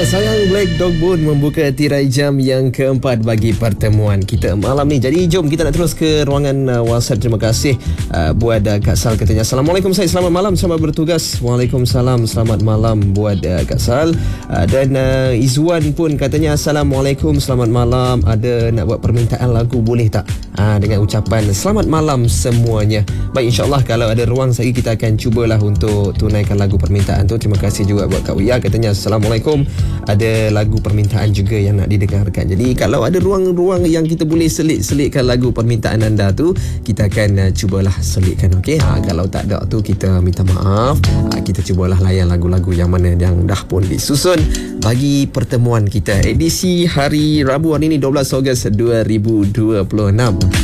Sayang Black Dog Bone membuka tirai jam yang keempat bagi pertemuan kita malam ni. Jadi jom kita nak terus ke ruangan WhatsApp. Terima kasih buat Kak Sal katanya. Assalamualaikum Syed, selamat malam, selamat bertugas. Waalaikumsalam, selamat malam buat Kak Sal. Dan Izwan pun katanya Assalamualaikum, selamat malam. Ada nak buat permintaan lagu boleh tak? Dengan ucapan selamat malam semuanya. Baik, insyaAllah kalau ada ruang lagi kita akan cubalah untuk tunaikan lagu permintaan tu. Terima kasih juga buat Kak Wia katanya Assalamualaikum, ada lagu permintaan juga yang nak didengarkan. Jadi kalau ada ruang-ruang yang kita boleh selitkan lagu permintaan anda tu, kita akan cubalah selitkan. Okey, kalau tak ada tu kita minta maaf. Kita cubalah layan lagu-lagu yang mana yang dah pun disusun bagi pertemuan kita edisi hari Rabu hari ini 12 Ogos 2026.